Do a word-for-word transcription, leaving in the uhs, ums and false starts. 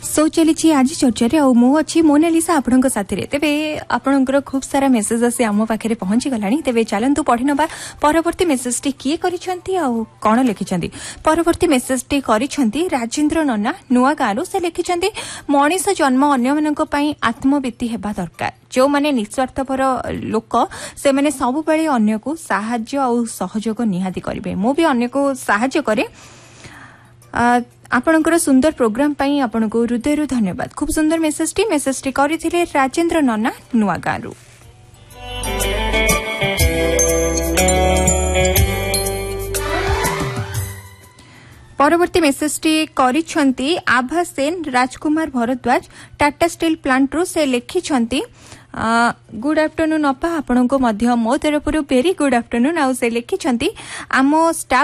सो चली आज चर्चा मु अच्छी मोनालिसा आपण साथी तेरे आपणकर खूब सारा मेसेज आसी आम पाखे पहुंची गला तेरे चलतु पढ़ी नवा परवर्ती मेसेज टी किए कौन लिखिं परवर्ती मेसेज टी करिसेंती राजेंद्र नन्ना नुआ गाँव से लिखिं मनीष जन्म अन्य आत्मवीति हेबा दरकार जो माने निस्वार्थपर लोक से माने सब बेले अन्य को साहाय्य और सहयोग निहाती करेंगे मु भी अन्य को साहाय्य करे आपणकर सुंदर प्रोग्राम पाई आपनको हृदय धन्यवाद खूब सुंदर मेसेज टी मेसेज टी करथिले राजेंद्र नन्ना नुआ गाँव परवर्ती मेसेज टी करिसेंती आभा सेन राजकुमार भरद्वाज टाटा स्टील प्लांट रू से लिखिसेंती गुड आफ्टरनून अपा आपण को मो तरफ वेरी गुड आफ्टरनून आउ से लिखिसेंती आम स्टाफ